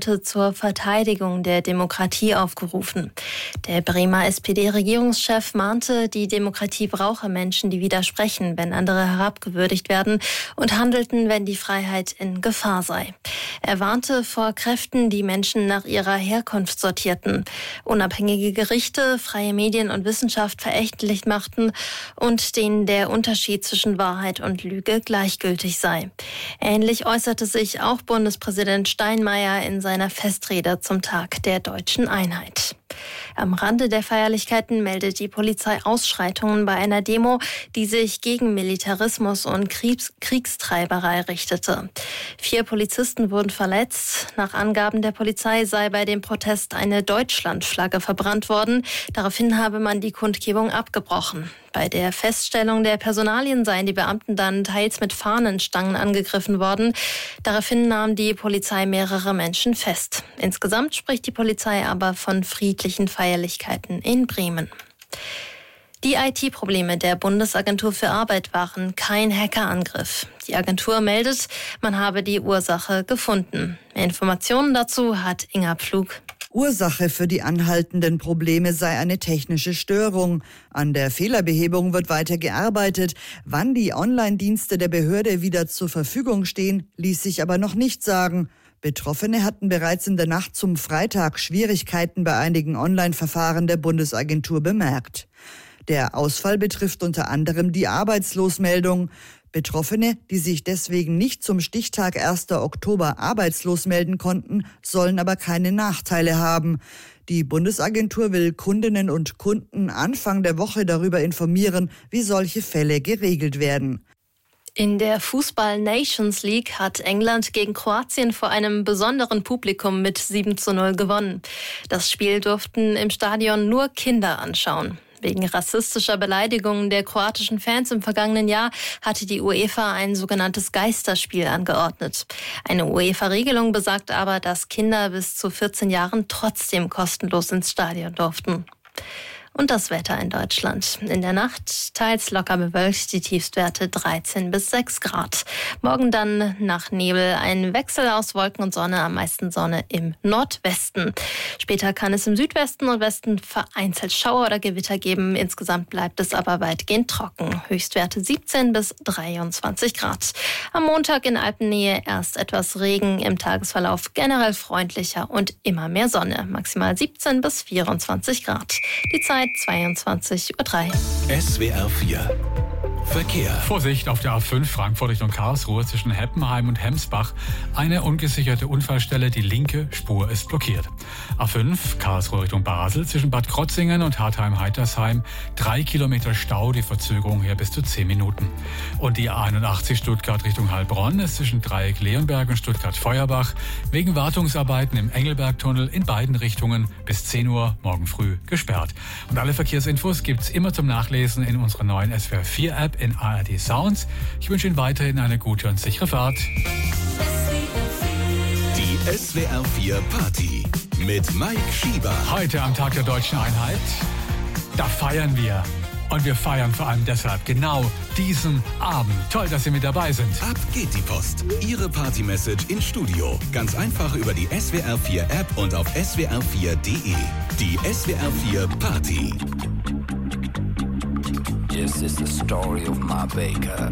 Abgeordnete zur Verteidigung der Demokratie aufgerufen. Der Bremer SPD-Regierungschef mahnte, die Demokratie brauche Menschen, die widersprechen, wenn andere herabgewürdigt werden und handelten, wenn die Freiheit in Gefahr sei. Er warnte vor Kräften, die Menschen nach ihrer Herkunft sortierten, unabhängige Gerichte, freie Medien und Wissenschaft verächtlich machten und denen der Unterschied zwischen Wahrheit und Lüge gleichgültig sei. Ähnlich äußerte sich auch Bundespräsident Steinmeier in seiner Festrede zum Tag der deutschen Einheit. Am Rande der Feierlichkeiten meldet die Polizei Ausschreitungen bei einer Demo, die sich gegen Militarismus und Kriegstreiberei richtete. 4 Polizisten wurden verletzt. Nach Angaben der Polizei sei bei dem Protest eine Deutschlandflagge verbrannt worden. Daraufhin habe man die Kundgebung abgebrochen. Bei der Feststellung der Personalien seien die Beamten dann teils mit Fahnenstangen angegriffen worden. Daraufhin nahm die Polizei mehrere Menschen fest. Insgesamt spricht die Polizei aber von friedlichen Feierlichkeiten in Bremen. Die IT-Probleme der Bundesagentur für Arbeit waren kein Hackerangriff. Die Agentur meldet, man habe die Ursache gefunden. Mehr Informationen dazu hat Inga Pflug. Ursache für die anhaltenden Probleme sei eine technische Störung. An der Fehlerbehebung wird weiter gearbeitet. Wann die Online-Dienste der Behörde wieder zur Verfügung stehen, ließ sich aber noch nicht sagen. Betroffene hatten bereits in der Nacht zum Freitag Schwierigkeiten bei einigen Online-Verfahren der Bundesagentur bemerkt. Der Ausfall betrifft unter anderem die Arbeitslosmeldung. Betroffene, die sich deswegen nicht zum Stichtag 1. Oktober arbeitslos melden konnten, sollen aber keine Nachteile haben. Die Bundesagentur will Kundinnen und Kunden Anfang der Woche darüber informieren, wie solche Fälle geregelt werden. In der Fußball-Nations League hat England gegen Kroatien vor einem besonderen Publikum mit 7:0 gewonnen. Das Spiel durften im Stadion nur Kinder anschauen. Wegen rassistischer Beleidigungen der kroatischen Fans im vergangenen Jahr hatte die UEFA ein sogenanntes Geisterspiel angeordnet. Eine UEFA-Regelung besagt aber, dass Kinder bis zu 14 Jahren trotzdem kostenlos ins Stadion durften. Und das Wetter in Deutschland. In der Nacht teils locker bewölkt, die Tiefstwerte 13 bis 6 Grad. Morgen dann nach Nebel ein Wechsel aus Wolken und Sonne, am meisten Sonne im Nordwesten. Später kann es im Südwesten und Westen vereinzelt Schauer oder Gewitter geben. Insgesamt bleibt es aber weitgehend trocken. Höchstwerte 17 bis 23 Grad. Am Montag in Alpennähe erst etwas Regen, im Tagesverlauf generell freundlicher und immer mehr Sonne. Maximal 17 bis 24 Grad. Die Zeit 22:03 Uhr. SWR 4 Verkehr. Vorsicht auf der A5 Frankfurt Richtung Karlsruhe zwischen Heppenheim und Hemsbach. Eine ungesicherte Unfallstelle, die linke Spur ist blockiert. A5 Karlsruhe Richtung Basel zwischen Bad Krotzingen und Hartheim-Heitersheim. 3 Kilometer Stau, die Verzögerung hier bis zu 10 Minuten. Und die A81 Stuttgart Richtung Heilbronn ist zwischen Dreieck Leonberg und Stuttgart-Feuerbach wegen Wartungsarbeiten im Engelbergtunnel in beiden Richtungen bis 10 Uhr morgen früh gesperrt. Und alle Verkehrsinfos gibt's immer zum Nachlesen in unserer neuen SWR 4 App in ARD Sounds. Ich wünsche Ihnen weiterhin eine gute und sichere Fahrt. Die SWR 4 Party mit Mike Schieber. Heute am Tag der Deutschen Einheit, da feiern wir. Und wir feiern vor allem deshalb genau diesen Abend. Toll, dass Sie mit dabei sind. Ab geht die Post. Ihre Party-Message ins Studio. Ganz einfach über die SWR 4 App und auf swr4.de. Die SWR 4 Party. This is the story of my baker.